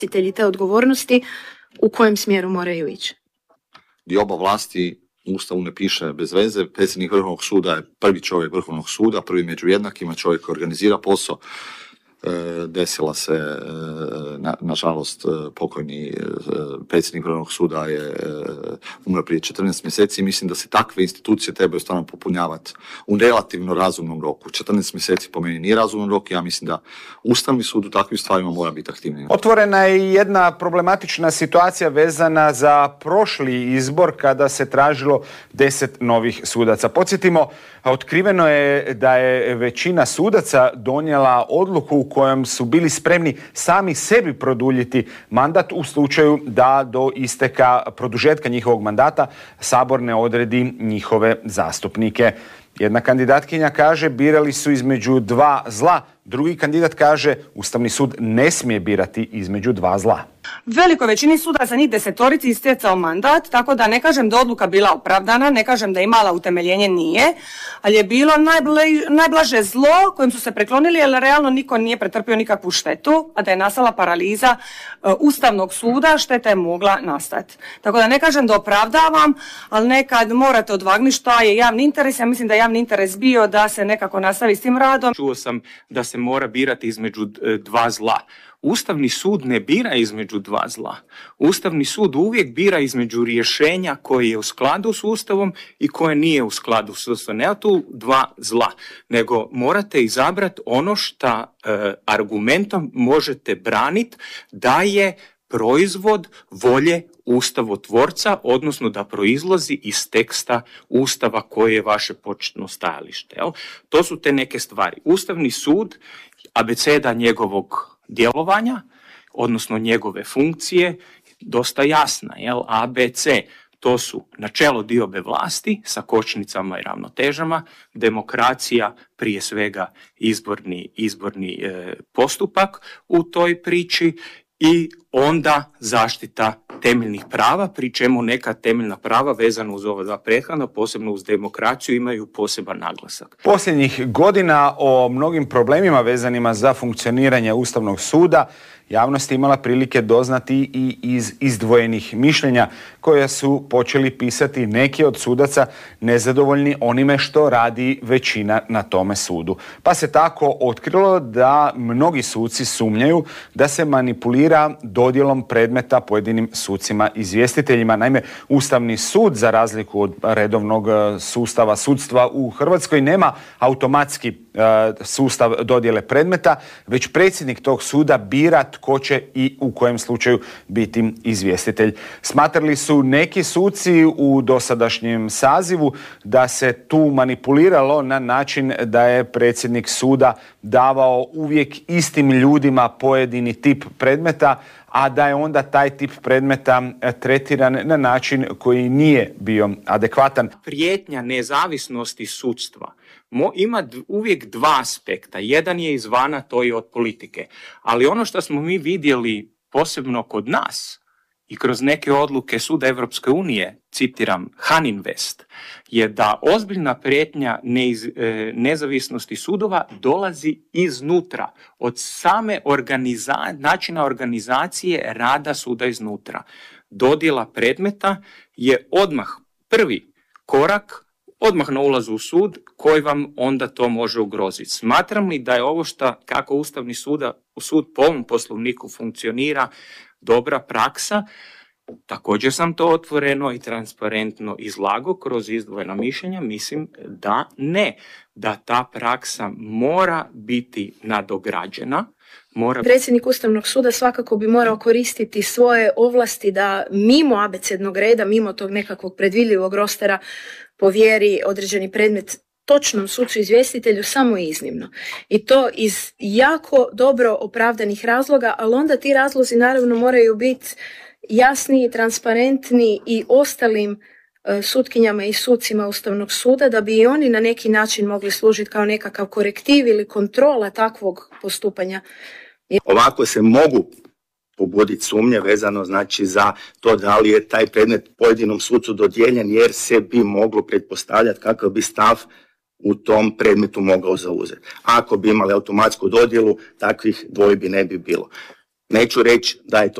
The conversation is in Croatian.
te odgovornosti u kojem smjeru moraju ići. Dioba vlasti u Ustavu ne piše bez veze. Predsjednik Vrhovnog suda je prvi čovjek Vrhovnog suda, prvi među jednakima, čovjek koji organizira posao. Desila se, nažalost, pokojni predsjednik Vrhovnog suda je umro prije 14 mjeseci i mislim da se takve institucije trebaju stvarno popunjavati u relativno razumnom roku. 14 mjeseci po meni nije razuman rok, ja mislim da Ustavni sud u takvim stvarima mora biti aktivniji. Otvorena je jedna problematična situacija vezana za prošli izbor kada se tražilo 10 novih sudaca. Podsjetimo, otkriveno je da je većina sudaca donijela odluku u kojem su bili spremni sami sebi produljiti mandat u slučaju da do isteka produžetka njihovog mandata Sabor ne odredi njihove zastupnike. Jedna kandidatkinja kaže birali su između dva zla, drugi kandidat kaže Ustavni sud ne smije birati između dva zla. Velikoj većini sudaca njih 10 istjecao mandat, tako da ne kažem da odluka bila opravdana, ne kažem da je imala utemeljenje, nije, ali je bilo najblaže zlo kojim su se preklonili, jer realno niko nije pretrpio nikakvu štetu, a da je nastala paraliza Ustavnog suda, šteta je mogla nastati. Tako da ne kažem da opravdavam, ali nekad morate odvagnuti šta je javni interes. Ja mislim da je javni interes bio da se nekako nastavi s tim radom. Čuo sam da se mora birati između dva zla. Ustavni sud ne bira između dva zla. Ustavni sud uvijek bira između rješenja koje je u skladu s Ustavom i koje nije u skladu s Ustavom. Nema tu dva zla, nego morate izabrati ono što argumentom možete braniti da je proizvod volje ustavotvorca, odnosno da proizlazi iz teksta Ustava koje je vaše početno stajalište. Jel? To su te neke stvari. Ustavni sud, abeceda njegovog djelovanja, odnosno njegove funkcije, dosta jasna. Jel? A, B, C, to su načelo diobe vlasti sa kočnicama i ravnotežama, demokracija, prije svega izborni postupak u toj priči i onda zaštita temeljnih prava, pri čemu neka temeljna prava vezana uz ova dva prethodna, posebno uz demokraciju, imaju poseban naglasak. Posljednjih godina o mnogim problemima vezanima za funkcioniranje Ustavnog suda javnost je imala prilike doznati i iz izdvojenih mišljenja koja su počeli pisati neki od sudaca nezadovoljni onime što radi većina na tome sudu. Pa se tako otkrilo da mnogi suci sumnjaju da se manipulira dodjelom predmeta pojedinim sucima izvjestiteljima. Naime, Ustavni sud, za razliku od redovnog sustava sudstva u Hrvatskoj, nema automatski sustav dodjele predmeta, već predsjednik tog suda bira tko će i u kojem slučaju biti izvjestitelj. Smatrali su neki suci u dosadašnjem sazivu da se tu manipuliralo na način da je predsjednik suda davao uvijek istim ljudima pojedini tip predmeta, a da je onda taj tip predmeta tretiran na način koji nije bio adekvatan. Prijetnja nezavisnosti sudstva ima uvijek dva aspekta. Jedan je izvana, to je od politike. Ali ono što smo mi vidjeli posebno kod nas i kroz neke odluke Suda Evropske unije, citiram Haninvest, je da ozbiljna prijetnja nezavisnosti sudova dolazi iznutra, od same načina organizacije rada suda iznutra. Dodjela predmeta je odmah prvi korak, odmah na ulazu u sud, koji vam onda to može ugroziti. Smatram li da je ovo kako Ustavni sud po ovom poslovniku funkcionira dobra praksa? Također sam to otvoreno i transparentno izlagao kroz izdvojena mišljenja. Mislim da ne, da ta praksa mora biti nadograđena. Predsjednik Ustavnog suda svakako bi morao koristiti svoje ovlasti da mimo abecednog reda, mimo tog nekakvog predvidljivog rostera povjeri određeni predmet točnom sucu izvjestitelju samo iznimno. I to iz jako dobro opravdanih razloga, ali onda ti razlozi naravno moraju biti jasniji, transparentni i ostalim sutkinjama i sucima Ustavnog suda, da bi i oni na neki način mogli služiti kao nekakav korektiv ili kontrola takvog postupanja. Ovako se mogu pobuditi sumnje vezano znači za to da li je taj predmet pojedinom sucu dodijeljen, jer se bi moglo pretpostavljati kakav bi stav u tom predmetu mogao zauzeti. Ako bi imali automatsku dodjelu, takvih dvojbi ne bi bilo. Neću reći da je to